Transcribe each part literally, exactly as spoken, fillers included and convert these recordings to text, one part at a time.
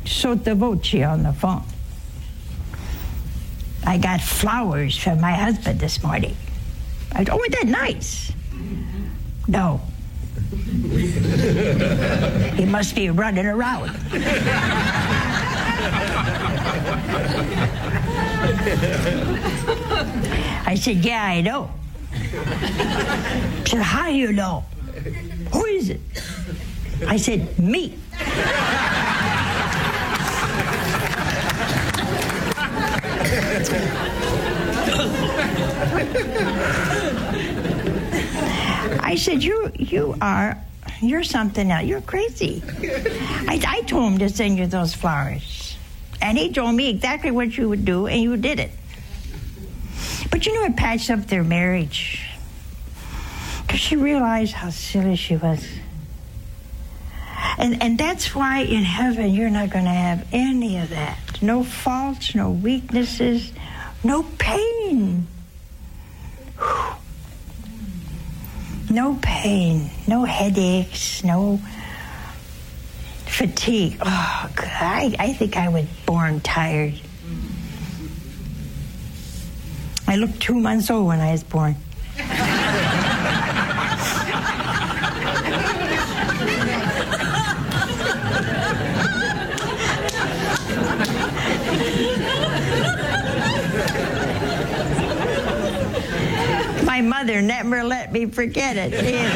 sotto voce on the phone. I got flowers from my husband this morning. I said, oh, isn't that nice? No. He must be running around. I said, yeah, I know. I said, how do you know? Who is it? I said, me. I said, you you are, you're something else. You're crazy. I, I told him to send you those flowers. And he told me exactly what you would do, and you did it. But you know, it patched up their marriage. Because she realized how silly she was. And and that's why in heaven you're not going to have any of that. No faults, no weaknesses, no pain. Whew. No pain, no headaches, no fatigue. Oh, God, I, I think I was born tired. I looked two months old when I was born. My mother never let me forget it either.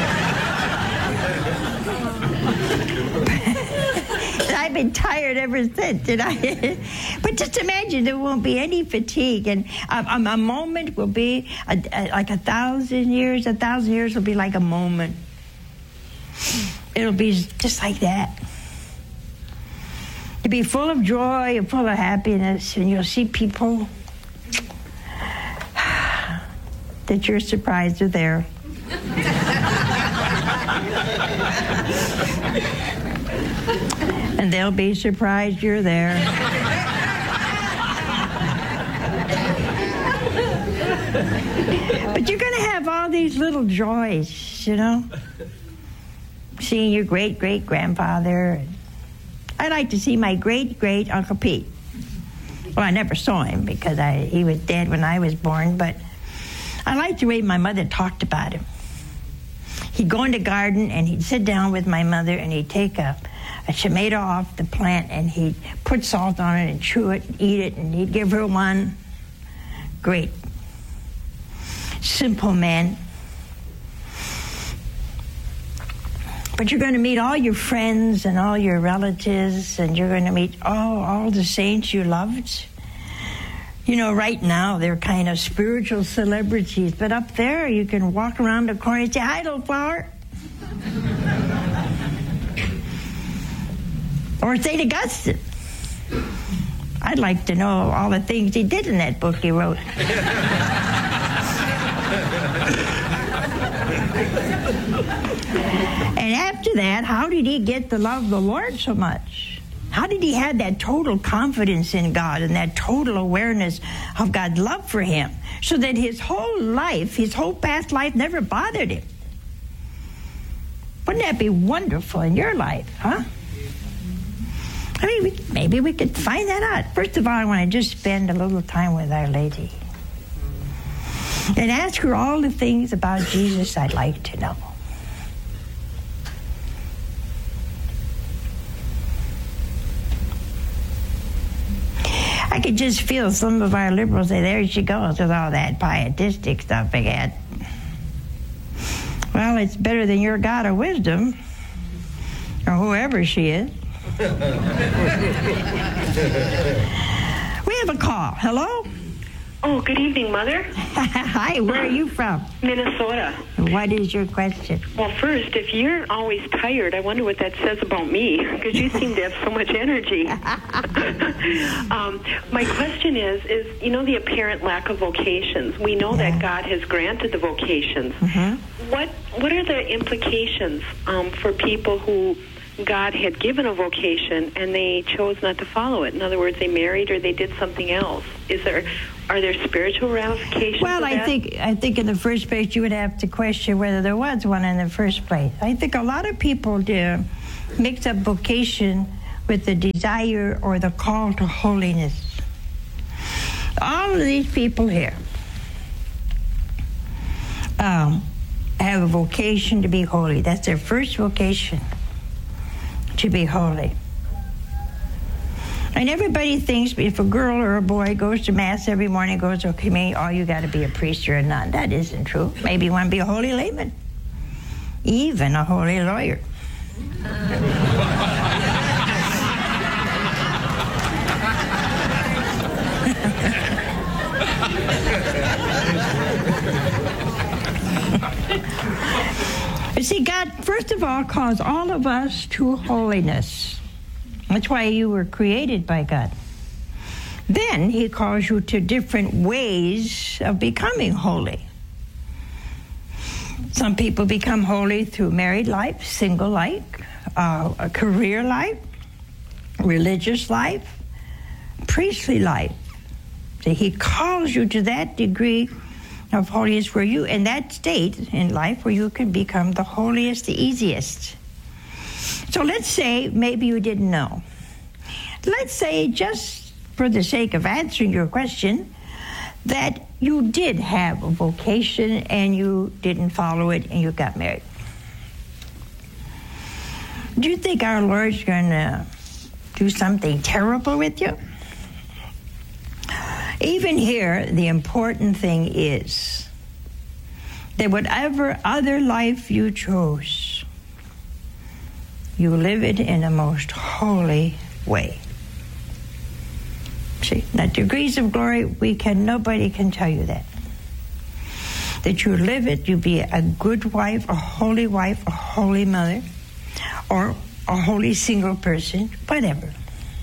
I've been tired ever since, and I. But just imagine there won't be any fatigue, and a, a, a moment will be a, a, like a thousand years. A thousand years will be like a moment. It'll be just like that. You'll be full of joy and full of happiness, and you'll see people that you're surprised are there. And they'll be surprised you're there. But you're going to have all these little joys, you know? Seeing your great-great-grandfather. I like to see my great-great-Uncle Pete. Well, I never saw him because I, he was dead when I was born, but I liked the way my mother talked about him. He'd go in the garden, and he'd sit down with my mother, and he'd take a, a tomato off the plant, and he'd put salt on it and chew it and eat it, and he'd give her one. Great. Simple man. But you're going to meet all your friends and all your relatives, and you're going to meet all, all the saints you loved. You know, right now, they're kind of spiritual celebrities, but up there, you can walk around the corner and say, hi, little flower. Or Saint Augustine. I'd like to know all the things he did in that book he wrote. And after that, how did he get to love the Lord so much? How did he have that total confidence in God and that total awareness of God's love for him so that his whole life, his whole past life never bothered him? Wouldn't that be wonderful in your life, huh? I mean, we, maybe we could find that out. First of all, I want to just spend a little time with Our Lady and ask her all the things about Jesus I'd like to know. I could just feel some of our liberals say, there she goes with all that pietistic stuff again. Well, it's better than your God of wisdom, or whoever she is. We have a call. Hello? Oh, good evening, Mother. Hi, where are you from? Minnesota. What is your question? Well, first, if you're always tired, I wonder what that says about me, because you seem to have so much energy. um, my question is, is, you know, the apparent lack of vocations. We know yeah. that God has granted the vocations. Mm-hmm. What, what are the implications um, for people who God had given a vocation and they chose not to follow it? In other words, they married or they did something else. Is there, are there spiritual ramifications? Well, of I that? think I think in the first place you would have to question whether there was one in the first place. I think a lot of people do mix up vocation with the desire or the call to holiness. All of these people here um, have a vocation to be holy. That's their first vocation, to be holy. And everybody thinks if a girl or a boy goes to Mass every morning, goes to communion, oh, you got to be a priest or a nun. That isn't true. Maybe you want to be a holy layman, even a holy lawyer. You see, God, first of all, calls all of us to holiness. That's why you were created by God. Then he calls you to different ways of becoming holy. Some people become holy through married life, single life, uh, a career life, religious life, priestly life. So he calls you to that degree of holiness where you, in that state in life where you can become the holiest, the easiest. So let's say maybe you didn't know. Let's say, just for the sake of answering your question, that you did have a vocation and you didn't follow it and you got married. Do you think our Lord's going to do something terrible with you? Even here, the important thing is that whatever other life you chose, you live it in a most holy way. See, now degrees of glory, we can, nobody can tell you that. That you live it, you be a good wife, a holy wife, a holy mother, or a holy single person, whatever.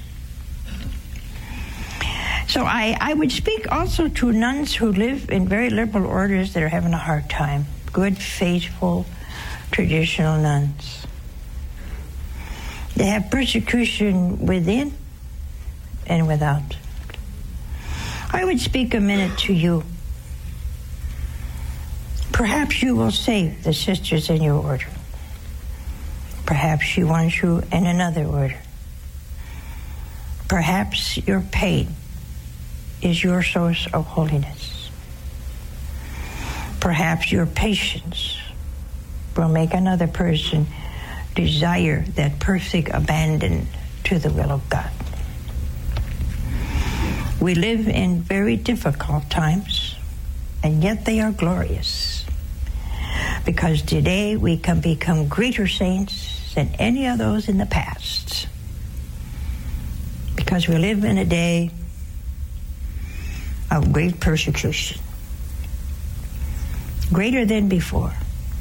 So I, I would speak also to nuns who live in very liberal orders that are having a hard time. Good, faithful, traditional nuns. They have persecution within and without. I would speak a minute to you. Perhaps you will save the sisters in your order. Perhaps she wants you in another order. Perhaps your pain is your source of holiness. Perhaps your patience will make another person desire that perfect abandon to the will of God. We live in very difficult times, and yet they are glorious. Because today we can become greater saints than any of those in the past. Because we live in a day of great persecution. Greater than before.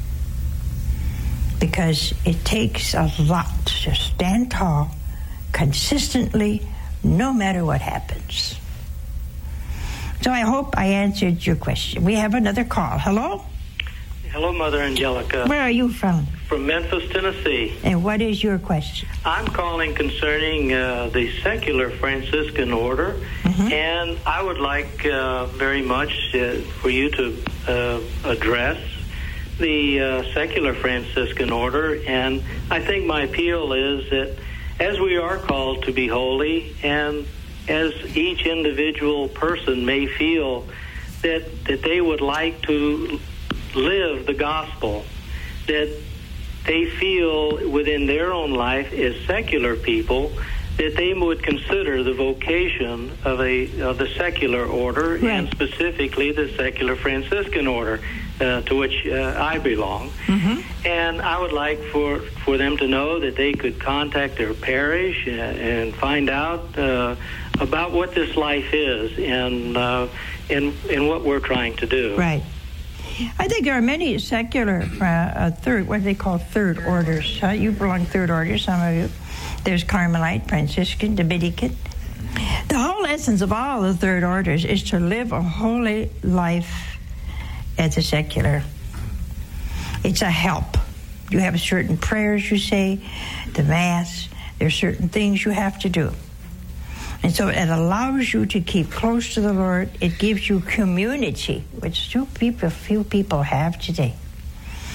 Because it takes a lot to stand tall consistently, no matter what happens. So I hope I answered your question. We have another call. Hello? Hello, Mother Angelica. Where are you from? From Memphis, Tennessee. And what is your question? I'm calling concerning uh, the secular Franciscan order, mm-hmm. and I would like uh, very much uh, for you to uh, address the uh, secular Franciscan order. And I think my appeal is that as we are called to be holy, and as each individual person may feel that that they would like to live the gospel, that they feel within their own life as secular people, that they would consider the vocation of a of the secular order, right. And specifically the secular Franciscan order, uh, to which uh, I belong. Mm-hmm. And I would like for, for them to know that they could contact their parish and, and find out uh, about what this life is and, uh, and and what we're trying to do. Right. I think there are many secular uh, uh, third, what they call third orders. Uh, you belong to third order, some of you. There's Carmelite, Franciscan, Dominican. The whole essence of all the third orders is to live a holy life as a secular. It's a help. You have certain prayers you say, the Mass. There's certain things you have to do. And so it allows you to keep close to the Lord. It gives you community, which few people, few people have today.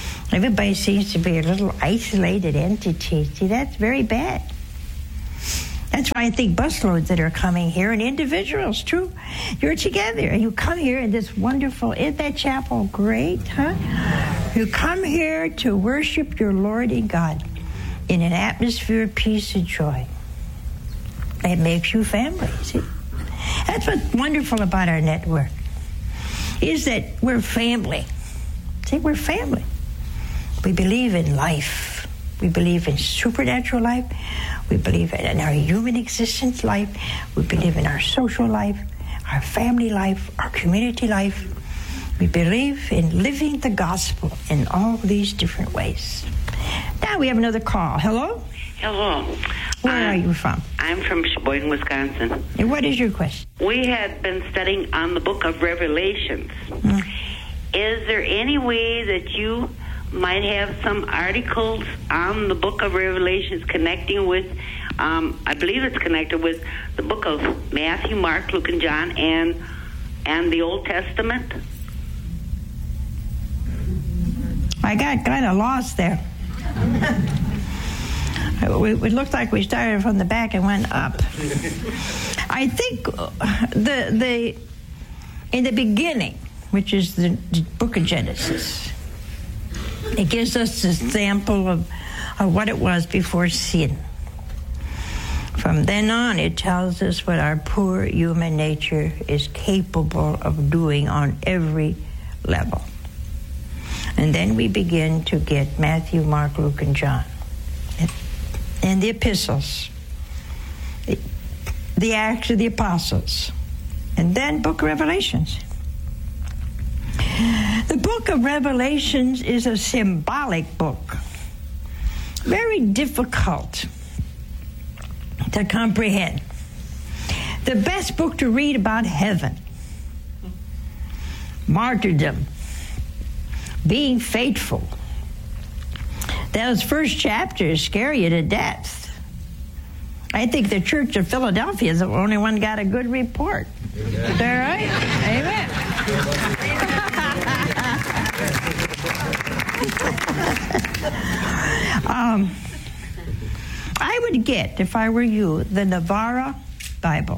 Everybody seems to be a little isolated entity. See, that's very bad. That's why I think busloads that are coming here, and individuals too. You're together, and you come here in this wonderful, isn't that chapel great, huh? You come here to worship your Lord and God in an atmosphere of peace and joy. It makes you family, see? That's what's wonderful about our network, is that we're family. See, we're family. We believe in life. We believe in supernatural life. We believe in our human existence life. We believe in our social life, our family life, our community life. We believe in living the gospel in all these different ways. Now we have another call. Hello? Hello. Where uh, are you from? I'm from Sheboygan, Wisconsin. And what is your question? We had been studying on the book of Revelations. Mm. Is there any way that you might have some articles on the book of Revelations connecting with, um, I believe it's connected with the book of Matthew, Mark, Luke, and John, and and the Old Testament? I got kind of lost there. It looked like we started from the back and went up. I think the the in the beginning, which is the, the book of Genesis, it gives us a sample of, of what it was before sin. From then on, it tells us what our poor human nature is capable of doing on every level. And then we begin to get Matthew, Mark, Luke, and John. And the epistles, the, the Acts of the Apostles, and then book of Revelations. The book of Revelations is a symbolic book, very difficult to comprehend. The best book to read about heaven, martyrdom, being faithful. Those first chapters scare you to death. I think the Church of Philadelphia is the only one got a good report. Is that right? Amen. um, I would get, if I were you, the Navarra Bible.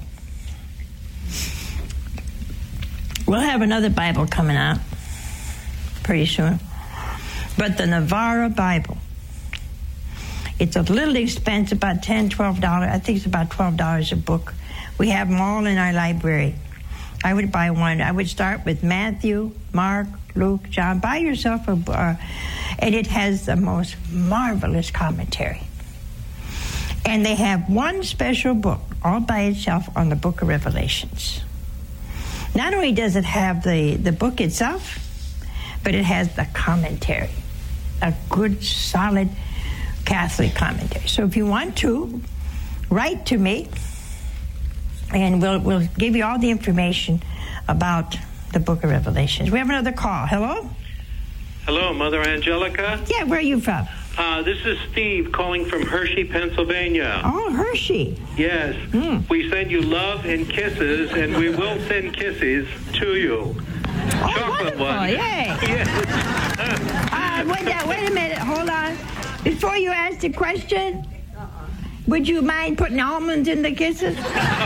We'll have another Bible coming out pretty soon. But the Navarra Bible, it's a little expensive, about ten dollars, twelve dollars. I think it's about twelve dollars a book. We have them all in our library. I would buy one. I would start with Matthew, Mark, Luke, John. Buy yourself a uh, and it has the most marvelous commentary. And they have one special book all by itself on the book of Revelations. Not only does it have the, the book itself, but it has the commentary, a good, solid Catholic commentary. So if you want to, write to me, and we'll we'll give you all the information about the book of Revelations. We have another call. Hello? Hello, Mother Angelica. Yeah, where are you from? Uh, this is Steve calling from Hershey, Pennsylvania. Oh, Hershey. Yes. Mm. We send you love and kisses, and we will send kisses to you. Oh, Chocolate wonderful. one. Yay. Yes. uh, wait, uh, wait a minute. Hold on. Before you ask the question, would you mind putting almonds in the kisses?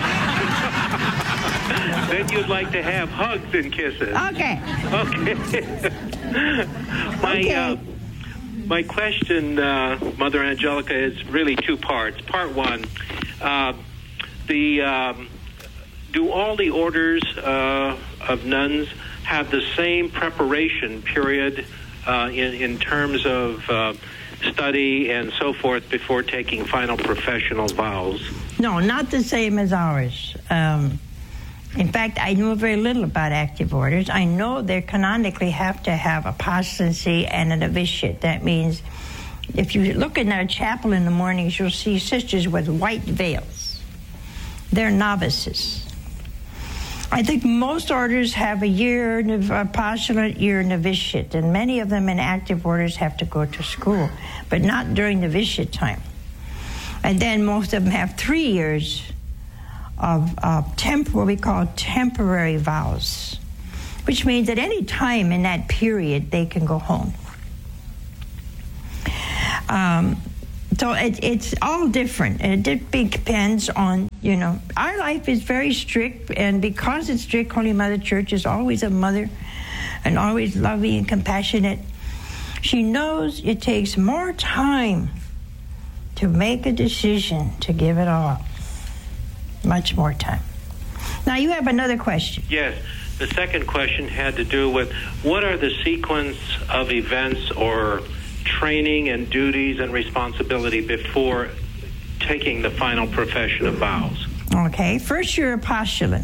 Then you'd like to have hugs and kisses. Okay. Okay. my, okay. Uh, my question, uh, Mother Angelica, is really two parts. Part one, uh, the um, do all the orders uh, of nuns have the same preparation period uh, in, in terms of uh, study and so forth before taking final professional vows? No, not the same as ours. Um, in fact, I know very little about active orders. I know they canonically have to have apostasy and a novitiate. That means if you look in our chapel in the mornings, you'll see sisters with white veils. They're novices. I think most orders have a year apostolate, year novitiate, and many of them in active orders have to go to school, but not during novitiate time. And then most of them have three years of uh, temp- what we call temporary vows, which means at any time in that period they can go home. Um, So it, it's all different. It depends on, you know, our life is very strict, and because it's strict, Holy Mother Church is always a mother and always loving and compassionate. She knows it takes more time to make a decision to give it all up. Much more time. Now you have another question. Yes. The second question had to do with what are the sequence of events or training and duties and responsibility before taking the final profession of vows? Okay. First, you're apostolate.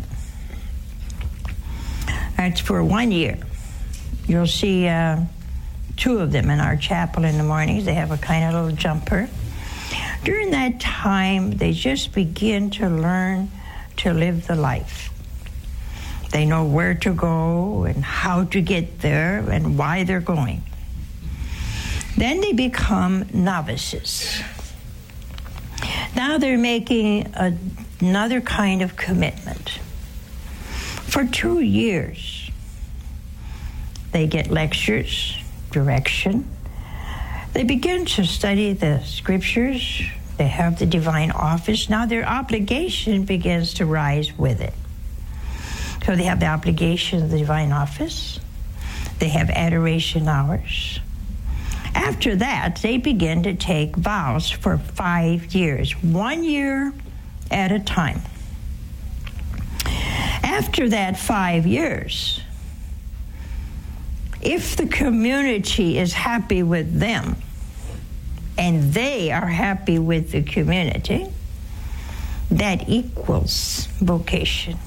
That's for one year. You'll see uh, two of them in our chapel in the mornings. They have a kind of little jumper. During that time, they just begin to learn to live the life. They know where to go and how to get there and why they're going. Then they become novices. Now they're making a, another kind of commitment. For two years, they get lectures, direction. They begin to study the scriptures. They have the divine office. Now their obligation begins to rise with it. So they have the obligation of the divine office. They have adoration hours. After that, they begin to take vows for five years, one year at a time. After that five years, if the community is happy with them and they are happy with the community, that equals vocation.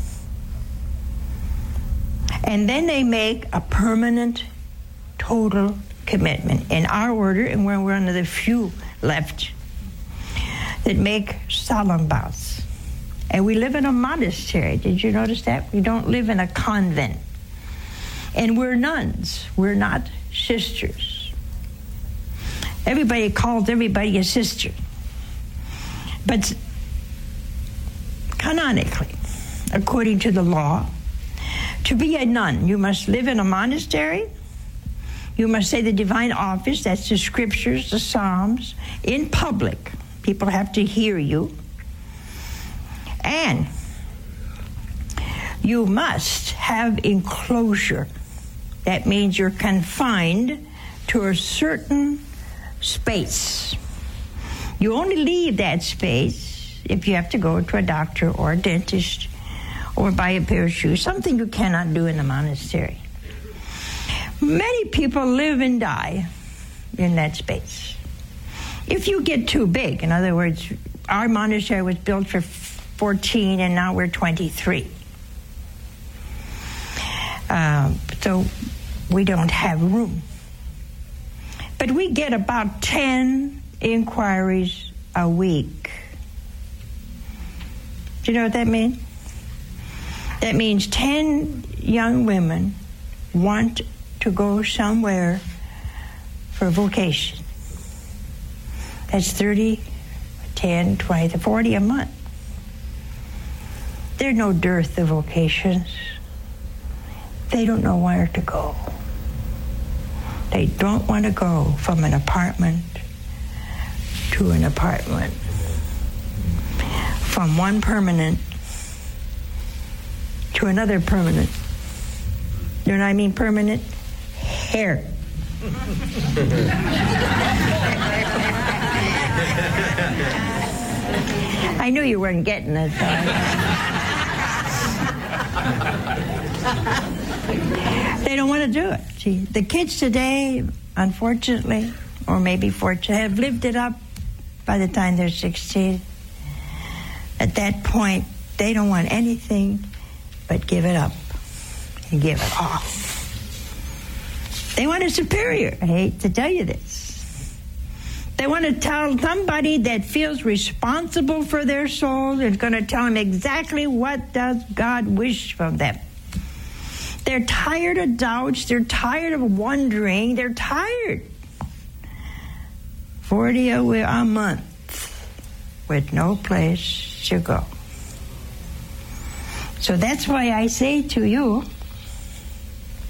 And then they make a permanent, total commitment. In our order, and we're one of the few left that make solemn vows. And we live in a monastery. Did you notice that? We don't live in a convent. And we're nuns. We're not sisters. Everybody calls everybody a sister. But canonically, according to the law, to be a nun, you must live in a monastery. You must say the divine office, that's the scriptures, the Psalms, in public. People have to hear you. And you must have enclosure. That means you're confined to a certain space. You only leave that space if you have to go to a doctor or a dentist or buy a pair of shoes, something you cannot do in a monastery. Many people live and die in that space. If you get too big, in other words, our monastery was built for fourteen and now we're twenty-three. Uh, so we don't have room. But we get about ten inquiries a week. Do you know what that means? That means ten young women want to go somewhere for vocation. That's thirty, ten, twenty, forty a month. There's no dearth of vocations. They don't know where to go. They don't want to go from an apartment to an apartment, from one permanent to another permanent. You know what I mean, permanent? Hair. I knew you weren't getting it. They don't want to do it. See, the kids today, unfortunately, or maybe fortunately, have lived it up by the time they're sixteen. At that point, they don't want anything but give it up and give it all. They want a superior. I hate to tell you this. They want to tell somebody that feels responsible for their soul and is going to tell them exactly what does God wish from them. They're tired of doubts. They're tired of wondering. They're tired. Forty a, a month with no place to go. So that's why I say to you,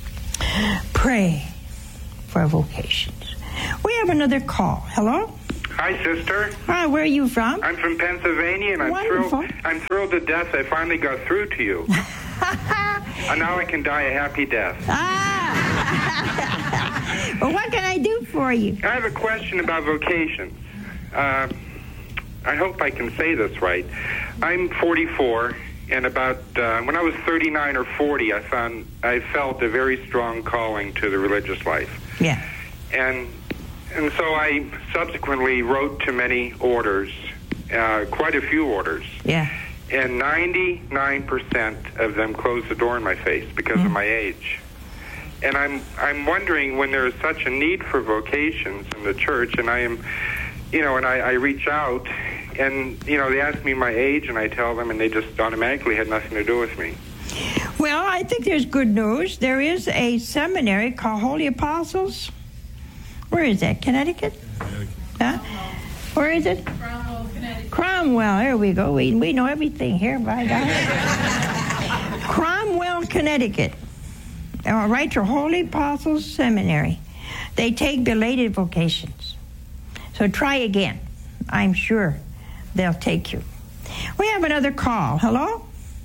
pray for vocations. We have another call. Hello? Hi, sister. Hi, where are you from? I'm from Pennsylvania, and I'm Wonderful. thrilled. I'm thrilled to death I finally got through to you. And now I can die a happy death. Ah. Well, what can I do for you? I have a question about vocations. Uh, I hope I can say this right. I'm forty-four, and about uh, when I was thirty-nine or forty, I found I felt a very strong calling to the religious life. Yeah. And and so I subsequently wrote to many orders, uh, quite a few orders. Yeah. And ninety-nine percent of them closed the door in my face because mm. of my age. And I'm I'm wondering, when there is such a need for vocations in the church, and I am, you know, and I, I reach out, and, you know, they ask me my age, and I tell them, and they just automatically had nothing to do with me. Well, I think there's good news. There is a seminary called Holy Apostles. Where is that? Connecticut? Connecticut. Huh? Where is it? Cromwell, Connecticut. Cromwell. There we go. We we know everything here, by God. Cromwell, Connecticut. All right, to Holy Apostles Seminary. They take belated vocations. So try again. I'm sure they'll take you. We have another call. Hello?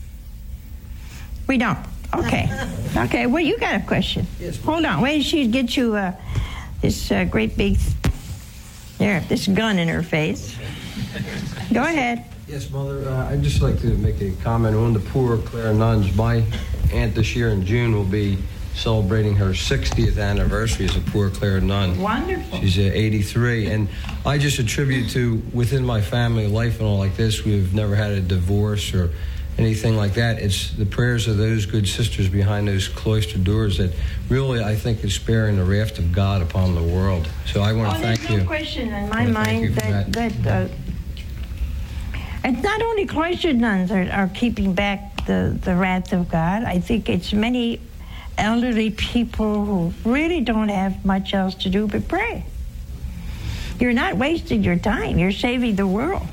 We don't. Okay. Okay, well, you got a question. Yes. Hold on. Wait till she gets you uh, this uh, great big, there, this gun in her face. Go ahead. Yes, Mother. Uh, I'd just like to make a comment on the Poor Clare nuns. My aunt this year in June will be celebrating her sixtieth anniversary as a Poor Clare nun. Wonderful. She's uh, eighty-three. And I just attribute to, within my family life and all like this, we've never had a divorce or anything like that. It's the prayers of those good sisters behind those cloistered doors that really, I think, is sparing the wrath of God upon the world. So I want to oh, thank you. There's no question in my I mind that, that, that uh, it's not only cloistered nuns are, are keeping back the, the wrath of God. I think it's many elderly people who really don't have much else to do but pray. You're not wasting your time. You're saving the world.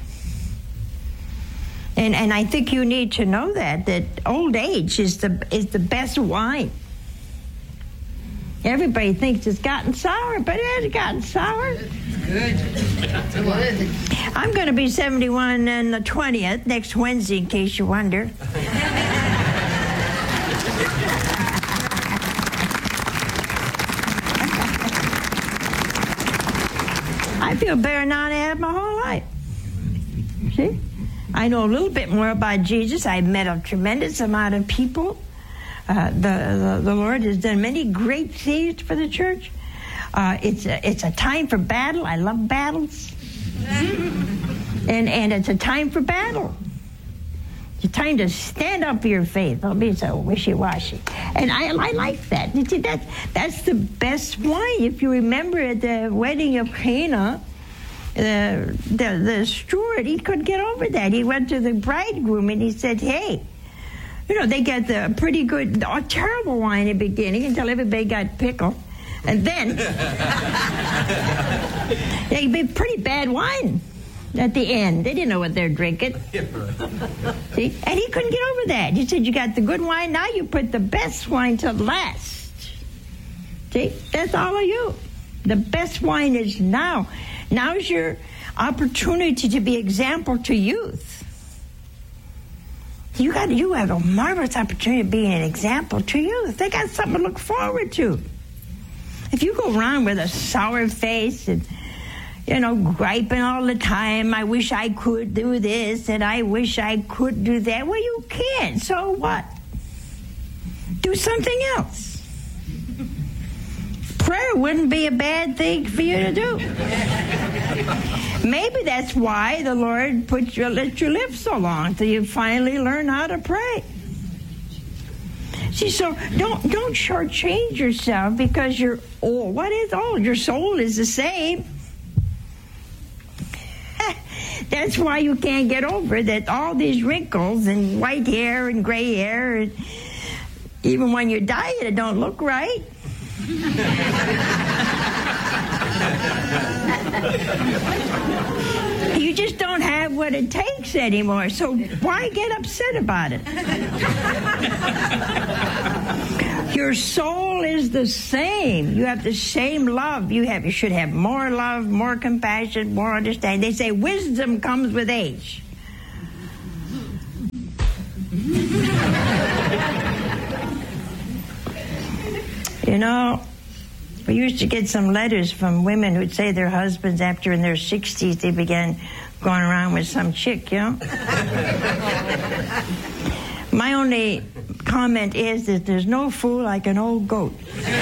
And and I think you need to know that, that old age is the is the best wine. Everybody thinks it's gotten sour, but it hasn't gotten sour. Good. Good. I'm going to be seventy-one on the twentieth, next Wednesday, in case you wonder. I feel better now than I have my whole life. See? I know a little bit more about Jesus. I've met a tremendous amount of people. Uh, the, the the Lord has done many great things for the church. Uh, it's a, it's a time for battle. I love battles, and and it's a time for battle. It's a time to stand up for your faith. Don't be so wishy-washy. And I I like that. You see, that that's the best wine. If you remember at the wedding of Cana, the the the steward, he couldn't get over that. He went to the bridegroom and he said, "Hey." You know, they got the pretty good, a terrible wine in the beginning until everybody got pickled. And then they made pretty bad wine at the end. They didn't know what they're drinking. See? And he couldn't get over that. He said, you got the good wine, now you put the best wine to last. See? That's all of you. The best wine is now. Now's your opportunity to be example to youth. You got you have a marvelous opportunity of being an example to youth. They got something to look forward to. If you go around with a sour face and, you know, griping all the time, I wish I could do this and I wish I could do that. Well, you can't. So what? Do something else. Prayer wouldn't be a bad thing for you to do. Maybe that's why the Lord put you, let you live so long till you finally learn how to pray. See, so don't don't shortchange yourself because you're old. What is old? Your soul is the same. That's why you can't get over that. All these wrinkles and white hair and gray hair, and even when you diet, it don't look right. You You just don't have what it takes anymore, so why get upset about it? Your soul is the same. You have the same love. You have. You should have more love, more compassion, more understanding. They say wisdom comes with age. You know, we used to get some letters from women who'd say their husbands, after in their sixties, they began going around with some chick, you know? My only comment is that there's no fool like an old goat.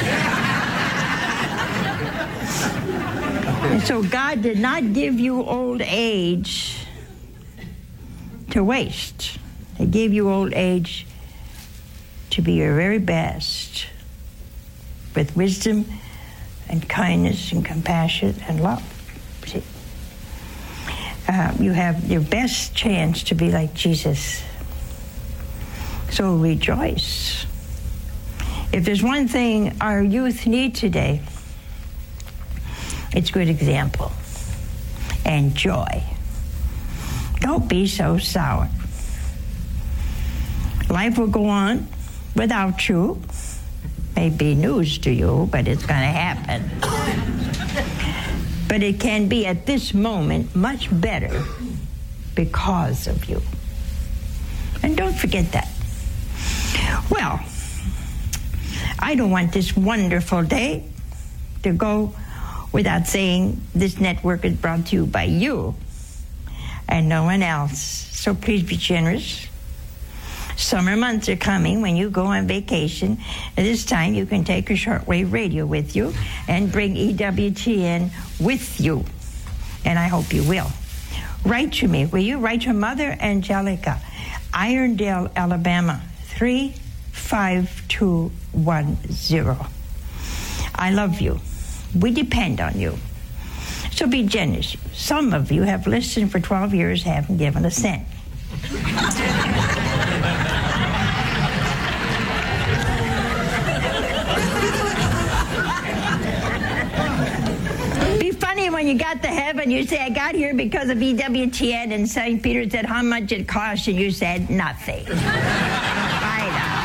And so God did not give you old age to waste. He gave you old age to be your very best, with wisdom and kindness and compassion and love. See? Uh, you have your best chance to be like Jesus. So rejoice. If there's one thing our youth need today, it's good example and joy. Don't be so sour. Life will go on without you. May be news to you, but it's going to happen. But it can be at this moment much better because of you. And don't forget that. Well, I don't want this wonderful day to go without saying this network is brought to you by you and no one else. So please be generous. Summer months are coming when you go on vacation. At this time, you can take a shortwave radio with you and bring E W T N with you. And I hope you will. Write to me. Will you write to Mother Angelica, Irondale, Alabama, three five two one zero. I love you. We depend on you. So be generous. Some of you have listened for twelve years, haven't given a cent. Be funny when you got to heaven, you say, I got here because of E W T N, and Saint Peter said how much it cost, and you said nothing. I know.